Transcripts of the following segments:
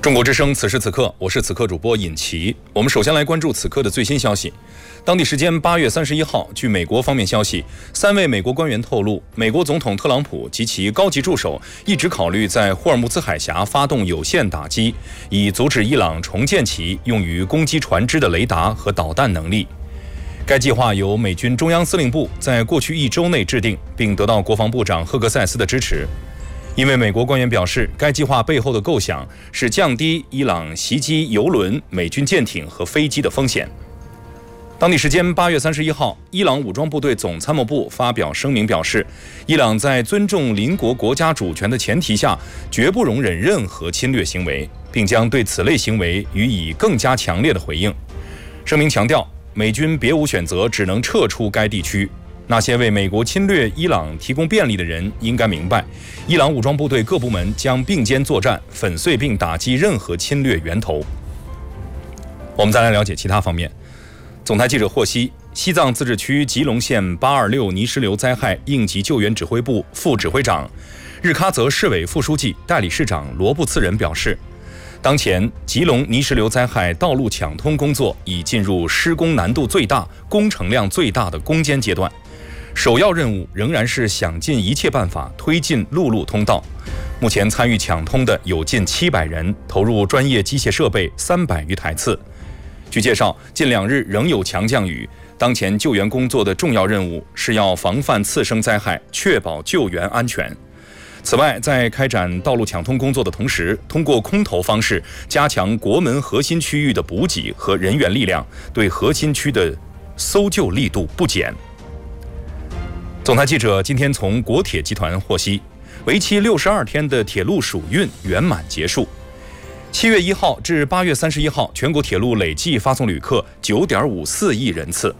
中国之声，此时此刻，我是此刻主播尹奇。我们首先来关注此刻的最新消息。当地时间8月31号，据美国方面消息，3位美国官员透露，美国总统特朗普及其高级助手一直考虑在霍尔木兹海峡发动有限打击，以阻止伊朗重建其用于攻击船只的雷达和导弹能力。该计划由美军中央司令部在过去1周内制定，并得到国防部长赫格塞斯的支持。因为美国官员表示，该计划背后的构想是降低伊朗袭击油轮、美军舰艇和飞机的风险。当地时间8月31号，伊朗武装部队总参谋部发表声明表示，伊朗在尊重邻国国家主权的前提下，绝不容忍任何侵略行为，并将对此类行为予以更加强烈的回应。声明强调，美军别无选择，只能撤出该地区。那些为美国侵略伊朗提供便利的人应该明白，伊朗武装部队各部门将并肩作战，粉碎并打击任何侵略源头。我们再来了解其他方面。总台记者获悉，西藏自治区吉隆县826泥石流灾害应急救援指挥部副指挥长、日喀则市委副书记、代理市长罗布次仁表示，当前吉隆泥石流灾害道路抢通工作已进入施工难度最大、工程量最大的攻坚阶段。首要任务仍然是想尽一切办法推进陆路通道。目前参与抢通的有近700人，投入专业机械设备300余台次。据介绍，近2日仍有强降雨，当前救援工作的重要任务是要防范次生灾害，确保救援安全。此外，在开展道路抢通工作的同时，通过空投方式加强国门核心区域的补给和人员力量，对核心区的搜救力度不减。总台记者今天从国铁集团获悉，为期62天的铁路暑运圆满结束。7月1号至8月31号，全国铁路累计发送旅客9.54亿人次。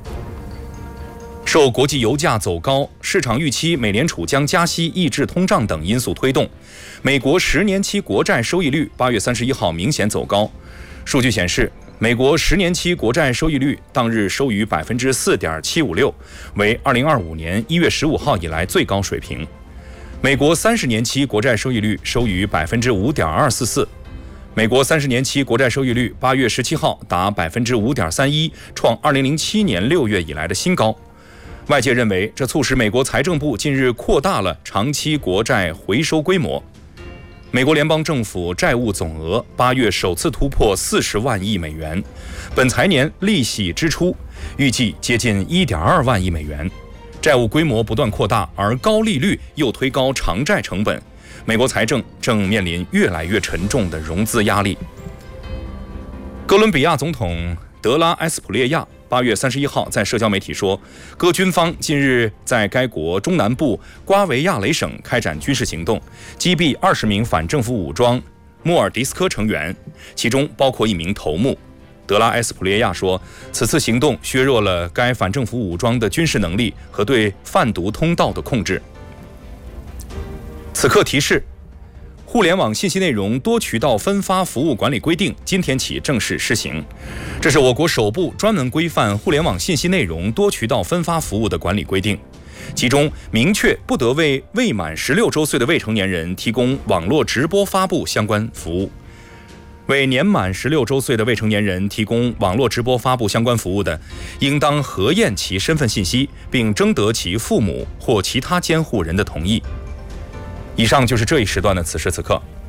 受国际油价走高、市场预期美联储将加息抑制通胀等因素推动，美国10年期国债收益率8月31号明显走高。数据显示，美国10年期国债收益率当日收于 4.756%， 为2025年1月15号以来最高水平。美国30年期国债收益率收于 5.244%， 美国30年期国债收益率8月17号达 5.31%， 创2007年6月以来的新高。外界认为，这促使美国财政部近日扩大了长期国债回收规模。美国联邦政府债务总额8月首次突破40万亿美元，本财年利息支出预计接近1.2万亿美元。债务规模不断扩大，而高利率又推高偿债成本，美国财政正面临越来越沉重的融资压力。哥伦比亚总统德拉埃斯普列亚8月31号在社交媒体说，各军方近日在该国中南部瓜维亚雷省开展军事行动，击毙20名反政府武装莫尔迪斯科成员，其中包括1名头目。德拉埃斯普列亚说，此次行动削弱了该反政府武装的军事能力和对贩毒通道的控制。此刻提示，互联网信息内容多渠道分发服务管理规定今天起正式施行。这是我国首部专门规范互联网信息内容多渠道分发服务的管理规定，其中明确不得为未满16周岁的未成年人提供网络直播发布相关服务。为年满16周岁的未成年人提供网络直播发布相关服务的，应当核验其身份信息，并征得其父母或其他监护人的同意。以上就是这一时段的此时此刻，